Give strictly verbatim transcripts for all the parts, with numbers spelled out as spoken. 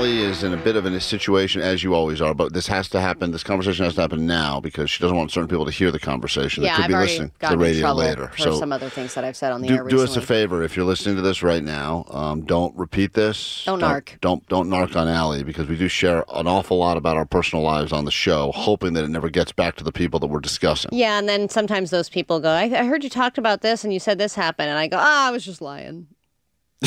Allie is in a bit of a situation, as you always are, but this has to happen. This conversation has to happen now because she doesn't want certain people to hear the conversation. Yeah, they could I've be already listening to the gotten in radio trouble later. for So some other things that I've said on the do, air recently. do us a favor. If you're listening to this right now, um, don't repeat this. Don't narc. Don't, don't narc on Allie because we do share an awful lot about our personal lives on the show, hoping that it never gets back to the people that we're discussing. Yeah, and then sometimes those people go, I, I heard you talked about this and you said this happened. And I go, ah, I was just lying. you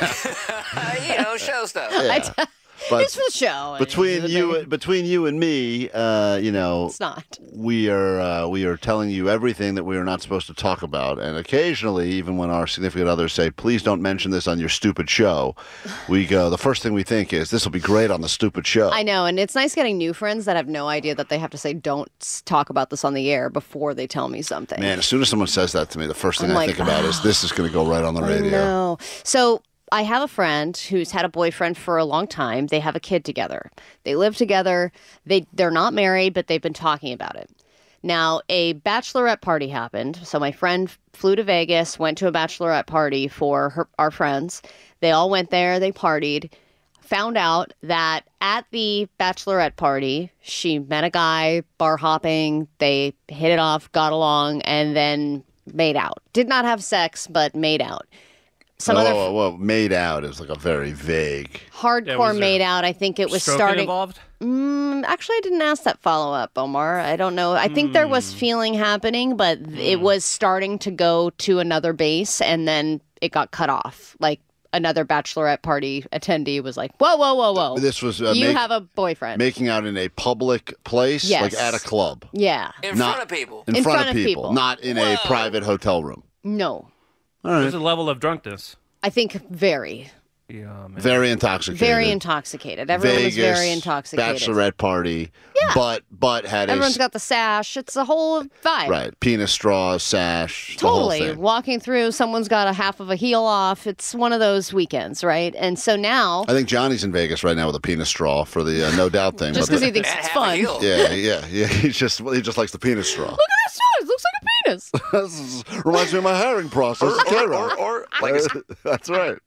know, show stuff. Yeah. But it's for the show. Between you, between you and me, uh, you know, it's not. We are uh, we are telling you everything that we are not supposed to talk about, and occasionally, even when our significant others say, "Please don't mention this on your stupid show," we go. The first thing we think is, "This will be great on the stupid show." I know, and it's nice getting new friends that have no idea that they have to say, "Don't talk about this on the air" before they tell me something. Man, as soon as someone says that to me, the first thing I'm I like, think about oh, is this is going to go right on the radio. No, so. I have a friend who's had a boyfriend for a long time. They have a kid together. They live together. They, they're not married, but they've been talking about it. Now, a bachelorette party happened. So my friend flew to Vegas, went to a bachelorette party for her, our friends. They all went there. They partied. Found out that at the bachelorette party, she met a guy, bar hopping. They hit it off, got along, and then made out. Did not have sex, but made out. Some oh, other well, well, made out is like a very vague. hardcore yeah, made out. I think it was stroking starting. Involved? Mm, actually, I didn't ask that follow up, Omar. I don't know. I think mm. there was feeling happening, but mm. it was starting to go to another base, and then it got cut off. Like another bachelorette party attendee was like, "Whoa, whoa, whoa, whoa! This was uh, you make, have a boyfriend." Making out in a public place, yes. like at a club. Yeah, in not, front of people. In, in front, front of of people, people. not in Whoa. a private hotel room. No. All right. There's a level of drunkenness. I think very. Yeah, man. Very intoxicated. Very intoxicated. Everyone Vegas, was very intoxicated. Bachelorette party. Yeah. But but had Everyone's a got the sash. It's a whole vibe. right penis straw sash. Totally. The whole thing. Walking through, someone's got a half of a heel off. It's one of those weekends, right? And so now, I think Johnny's in Vegas right now with a penis straw for the uh, No Doubt thing. just but because he the- thinks And it's half a fun. heel. yeah, yeah, yeah. He just he just likes the penis straw. Look at that straw. It looks like a penis. This is- reminds me of my herring process. Or, or, K-Rock. or, or like a That's right.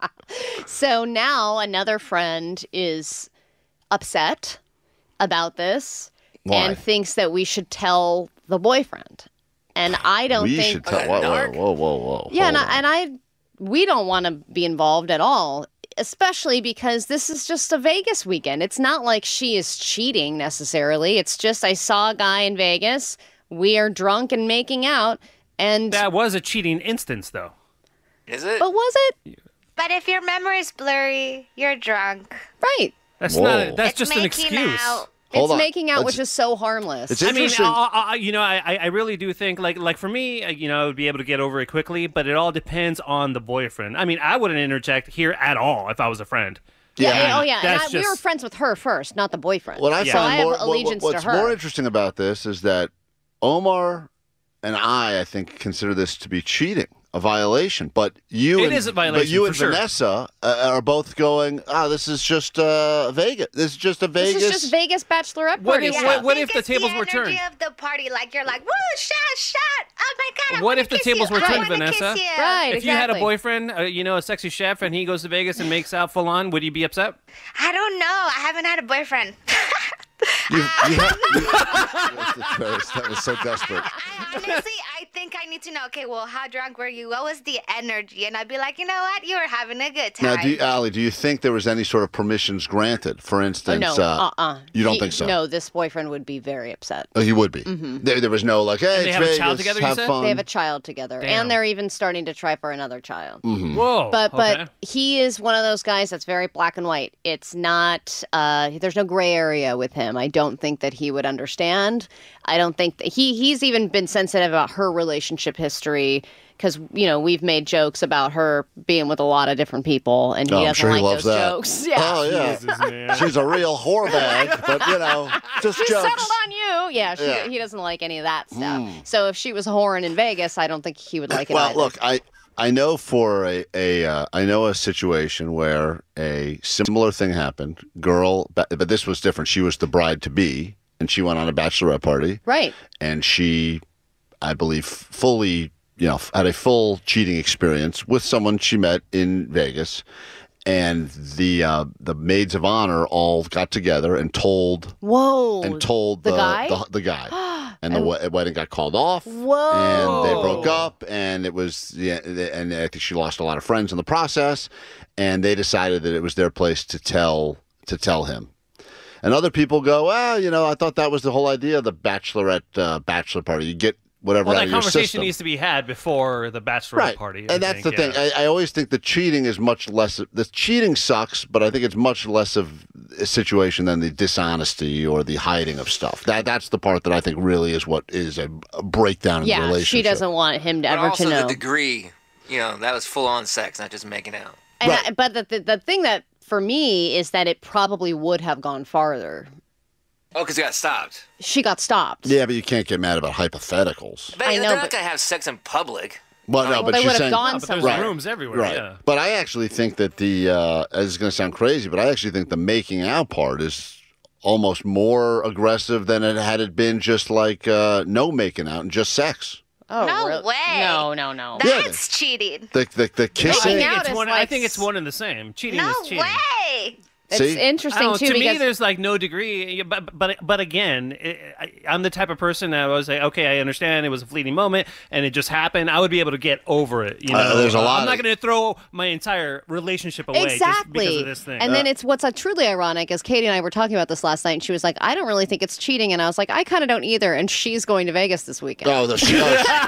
So now another friend is upset about this Why? and thinks that we should tell the boyfriend. And I don't we think should tell. Uh, Whoa, whoa, narc? whoa, whoa, whoa. Yeah, and hold I, on. and I we don't want to be involved at all, especially because this is just a Vegas weekend. It's not like she is cheating necessarily. It's just I saw a guy in Vegas. We are drunk and making out, and That was a cheating instance, though. Is it? but was it But if your memory's blurry, you're drunk. right? That's Whoa. not. A, that's It's just an making excuse. out. Hold it's on. making out, Let's- which is so harmless. It's I mean, interesting. uh, uh, you know, I, I really do think, like, like for me, uh, you know, I would be able to get over it quickly, but it all depends on the boyfriend. I mean, I wouldn't interject here at all if I was a friend. yeah, Yeah. yeah, oh yeah. And That's I, we were just- friends with her first, not the boyfriend. What I Yeah. so find I have more, what- allegiance what's to her. more interesting about this is that Omar and I, I think, consider this to be cheating, a violation. But you It and is a but violation, you for and sure. Vanessa uh, are both going. Ah, this is just uh, Vegas. This is just a this Vegas. is just Vegas bachelorette What party if- stuff. what- what I if think the it's tables were energy turned? of the party, like you're like, woo, shot, shot. Oh my god. I What wanna if the kiss tables you. were I turned, wanna Vanessa? kiss you. Right. If you had a exactly. boyfriend, uh, you know, a sexy chef, and he goes to Vegas and makes out full on, would you be upset? I don't know. I haven't had a boyfriend. You, you have, you, that's very- that was so desperate. I honestly, I think I need to know. Okay, well, how drunk were you? What was the energy? And I'd be like, you know what? You were having a good time. Now, do you, Allie, do you think there was any sort of permissions granted? For Oh, instance, no, uh, uh-uh. you don't He- think so? No, this boyfriend would be very upset. Oh, he would be. Mm-hmm. There, there was no like, hey, And they it's have a Vegas, child together, you have said? fun. They have a child together, Damn. and they're even starting to try for another child. Mm-hmm. Whoa. But okay. but he is one of those guys that's very black and white. It's not. Uh, there's no gray area with him. I don't think that he would understand. I don't think that he he's even been sensitive about her relationship history because you know we've made jokes about her being with a lot of different people, and he Oh, I'm doesn't sure he like loves those that. jokes. Yeah. Oh yeah, Jesus, man. she's a real whore bag, but you know, just She jokes. settled on you. Yeah, she, Yeah. he doesn't like any of that stuff. So if she was whoring in Vegas, I don't think he would like it Well, either. look, I I know for a a uh, I know a situation where a similar thing happened. Girl, but but this was different. She was the bride to be, and she went on a bachelorette party, Right. and she, I believe, fully, you know, had a full cheating experience with someone she met in Vegas. and the uh, the maids of honor all got together and told Whoa. and told The the guy? the, the guy, and the wed- wedding got called off. Whoa. And they broke up, and it was yeah, and I think she lost a lot of friends in the process, and they decided that it was their place to tell to tell him. And other people go, well, you know, I thought that was the whole idea of the bachelorette uh, bachelor party. You get whatever Well, out that of your conversation system. needs to be had before the bachelorette Right, party. I and that's think, the yeah. thing. I, I always think the cheating is much less. The cheating sucks, but I think it's much less of a situation than the dishonesty or the hiding of stuff. That that's the part that I think really is what is a, a breakdown in the Yeah, relationship. she doesn't want him to But ever also to know. the degree, you know, that was full on sex, not just making out. And Right. I, but the, the the thing that for me is that it probably would have gone farther. Oh, because you got stopped. She got stopped. Yeah, but you can't get mad about hypotheticals. But I they're know, not but- going to have sex in public. Well, no, Well, but they she's would have saying, gone No, but there's somewhere. rooms everywhere. right. Yeah. But I actually think that the uh, it's going to sound crazy, but I actually think the making out part is almost more aggressive than it had it been just like uh, no making out and just sex. Oh, No really? way. No, no, no. Yeah, That's cheating. The the, the I kissing. Making think, out it's is one, I like think it's one and the same. Cheating No is cheating. way. It's See? I interesting don't know, too to because me, there's like no degree, but but but again, I, I'm the type of person that was like, okay, I understand it was a fleeting moment and it just happened. I would be able to get over it. You know, Uh, there's a lot I'm not of- going to throw my entire relationship away just exactly. because of this thing. And then it's what's uh, truly ironic is Katie and I were talking about this last night, and she was like, "I don't really think it's cheating," and I was like, "I kind of don't either." And she's going to Vegas this weekend. Oh, the show.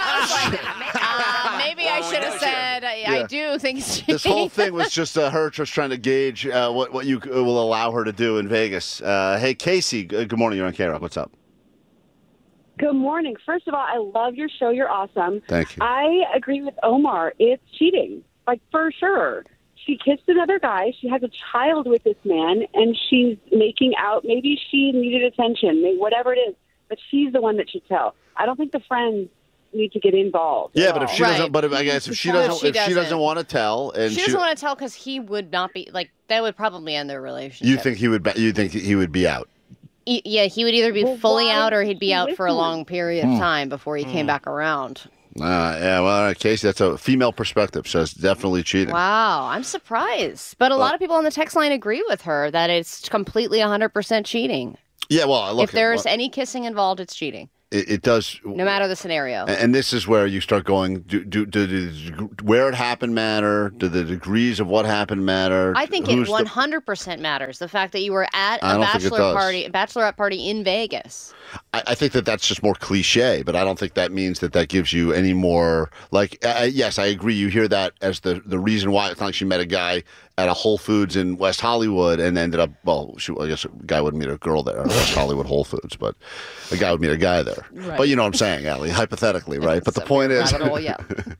Uh, maybe I should have said I, I Yeah. do think it's cheating. This whole thing was just uh, her just trying to gauge uh, what what you c- will allow her to do in Vegas. Uh, hey, Casey. G- good morning. You're on K-Rock. What's up? Good morning. First of all, I love your show. You're awesome. Thank you. I agree with Omar. It's cheating, like for sure. She kissed another guy. She has a child with this man, and she's making out. Maybe she needed attention, maybe whatever it is, but she's the one that should tell. I don't think the friends need to get involved. Yeah, at but if all. she Right. doesn't, but if, I guess if she No, doesn't, she if she doesn't. doesn't want to tell, and She she, doesn't want to tell because he would not be like that. Would probably end their relationship. you think he would, be, you think he would be out? E- yeah, he would either be Well, fully why out or is he'd be she out with for a him? long period Hmm. of time before he came back around. Uh, yeah, well, all right, Casey, that's a female perspective, so it's definitely cheating. Wow, I'm surprised. But a lot of people on the text line agree with her that it's completely one hundred percent cheating. Yeah, well, look, if there's well, any kissing involved, it's cheating, it, it does. no matter the scenario. And and this is where you start going. Do, do, do, do where it happened matter? Do the degrees of what happened matter? I think Who's it one hundred percent matters. The fact that you were at I a don't think it bachelor does. party, bachelorette party in Vegas. I, I think that that's just more cliche, but I don't think that means that that gives you any more. Like, uh, yes, I agree. You hear that as the the reason why. It's not like she met a guy at a Whole Foods in West Hollywood and ended up. Well, she, I guess a guy would meet a girl there at West Hollywood Whole Foods, but a guy would meet a guy there. Right. But you know what I'm saying, Allie? Hypothetically, right? But the So, point is, rabbit hole, yeah.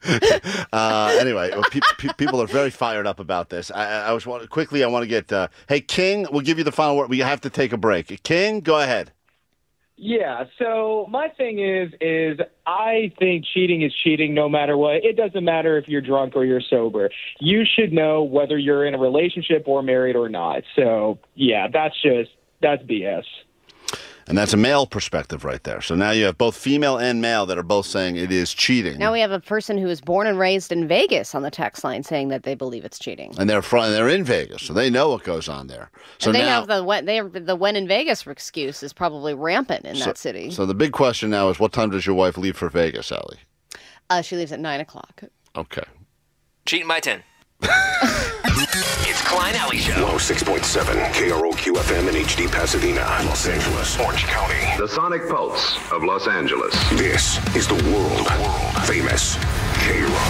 uh, anyway, well, pe- pe- people are very fired up about this. I, I I was want, quickly. I want to get. Uh, hey, King, we'll give you the final word. We have to take a break. King, go ahead. Yeah, so my thing is is I think cheating is cheating no matter what. It doesn't matter if you're drunk or you're sober. You should know whether you're in a relationship or married or not. So, yeah, that's just that's B S. And that's a male perspective right there. So now you have both female and male that are both saying it is cheating. Now we have a person who was born and raised in Vegas on the text line saying that they believe it's cheating. and they're front, they're in Vegas, so they know what goes on there. So and they now, have the when they the when in Vegas excuse is probably rampant in that city. so the big question now is, what time does your wife leave for Vegas, Allie? Uh, she leaves at nine o'clock. Okay. Cheating by ten. It's Klein Alley Show. one oh six point seven K R O Q F M in H D Pasadena, Los Angeles, Orange County. The Sonic Pulse of Los Angeles. This is the world famous K-Rock.